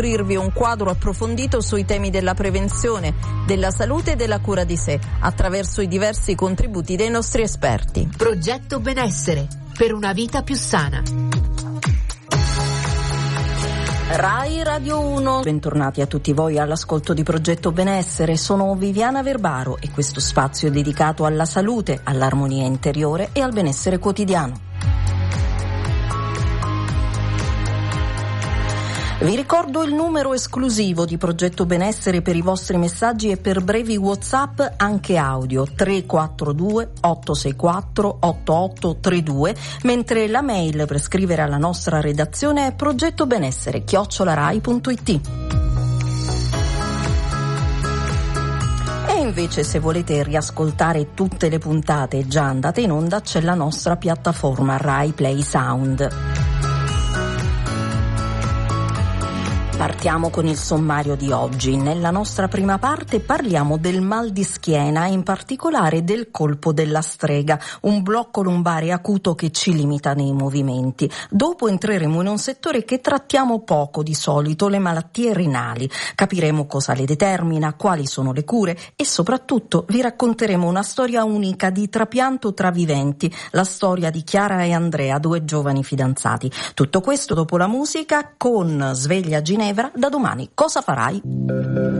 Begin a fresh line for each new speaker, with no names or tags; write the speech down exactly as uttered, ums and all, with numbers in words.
offrirvi un quadro approfondito sui temi della prevenzione, della salute e della cura di sé, attraverso i diversi contributi dei nostri esperti.
Progetto Benessere, per una vita più sana.
Rai Radio uno.
Bentornati a tutti voi all'ascolto di Progetto Benessere. Sono Viviana Verbaro e questo spazio è dedicato alla salute, all'armonia interiore e al benessere quotidiano. Vi ricordo il numero esclusivo di Progetto Benessere per i vostri messaggi e per brevi WhatsApp anche audio tre quattro due otto sei quattro otto otto tre due, mentre la mail per scrivere alla nostra redazione è progettobenessere chiocciola rai punto it. E invece, se volete riascoltare tutte le puntate già andate in onda, c'è la nostra piattaforma Rai Play Sound. Partiamo con il sommario di oggi. Nella nostra prima parte parliamo del mal di schiena, in particolare del colpo della strega, un blocco lombare acuto che ci limita nei movimenti. Dopo entreremo in un settore che trattiamo poco di solito, le malattie renali. Capiremo cosa le determina, quali sono le cure e soprattutto vi racconteremo una storia unica di trapianto tra viventi, la storia di Chiara e Andrea, due giovani fidanzati. Tutto questo dopo la musica con Sveglia Ginevra. Da domani cosa farai?